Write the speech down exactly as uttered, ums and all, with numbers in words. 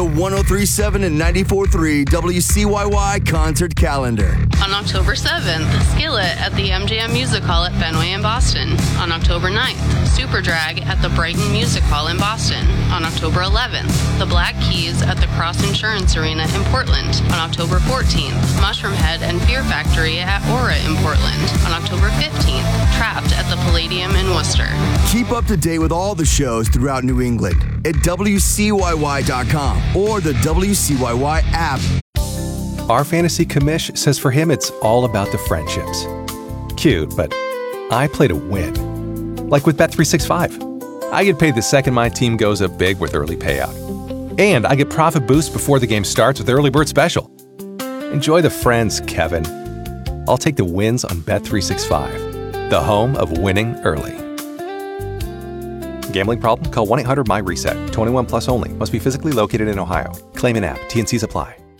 the one oh three point seven and ninety-four point three W C Y Y concert calendar. On October seventh, Skillet at the M G M Music Hall at Fenway in Boston. On October ninth, Superdrag at the Brighton Music Hall in Boston. On October eleventh, The Black Keys at the Cross Insurance Arena in Portland. On October fourteenth, Mushroomhead and Fear Factory at Aura in Portland. On October fifteenth, Trapped at the Palladium in Worcester. Keep up to date with all the shows throughout New England at W C Y Y dot com or the W C Y Y app. Our fantasy commish says for him it's all about the friendships. Cute, but I play to win. Like with Bet three sixty-five. I get paid the second my team goes up big with early payout. And I get profit boost before the game starts with Early Bird Special. Enjoy the friends, Kevin. I'll take the wins on Bet three sixty-five, the home of winning early. Gambling problem? Call one eight hundred M Y RESET. twenty-one plus only. Must be physically located in Ohio. Claim in app. T N Cs apply.